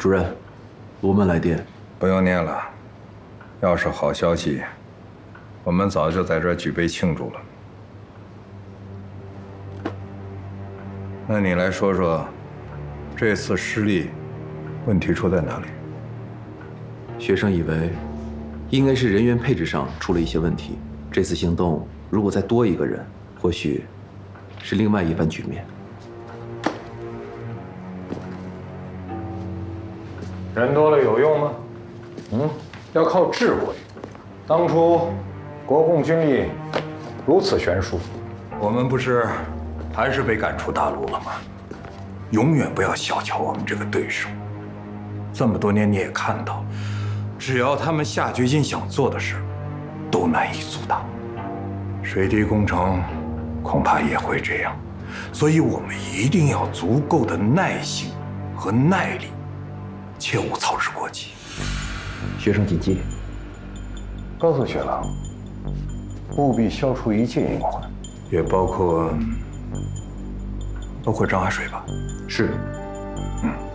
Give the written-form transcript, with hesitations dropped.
主任，罗门来电。 不用念了，要是好消息，我们早就在这儿举杯庆祝了。那你来说说，这次失利，问题出在哪里？ 学生以为，应该是人员配置上出了一些问题。这次行动如果再多一个人，或许是另外一番局面。 人多了有用吗？要靠智慧。当初国共军力如此悬殊，我们不是还是被赶出大陆了吗？永远不要小瞧我们这个对手。这么多年你也看到，只要他们下决心想做的事，都难以阻挡。水滴工程恐怕也会这样，所以我们一定要足够的耐性和耐力，切勿操之过急。 学生谨记。 告诉雪狼，务必消除一切隐患，也包括张海水吧。 是。